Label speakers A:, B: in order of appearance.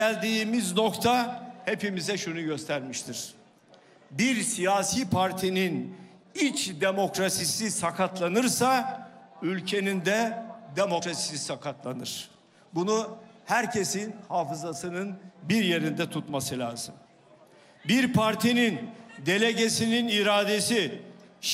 A: Geldiğimiz nokta hepimize şunu göstermiştir. Bir siyasi partinin iç demokrasisi sakatlanırsa ülkenin de demokrasisi sakatlanır. Bunu herkesin hafızasının bir yerinde tutması lazım. Bir partinin delegesinin iradesi